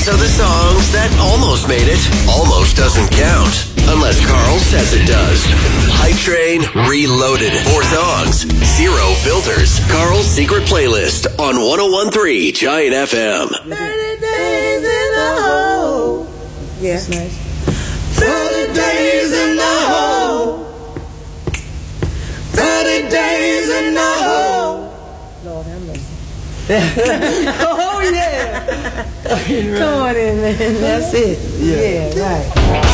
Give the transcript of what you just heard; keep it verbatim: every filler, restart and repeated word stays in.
These are the songs that almost made it. Almost doesn't count. Unless Carl says it does. Hype Train Reloaded. Four songs. Zero filters. Carl's secret playlist on one oh one point three Giant F M. thirty days in the hole. Yeah. That's nice. thirty days in the hole. thirty days in the hole. Lord have mercy. Oh, yeah. Come on in, man. That's it. Yeah, yeah right.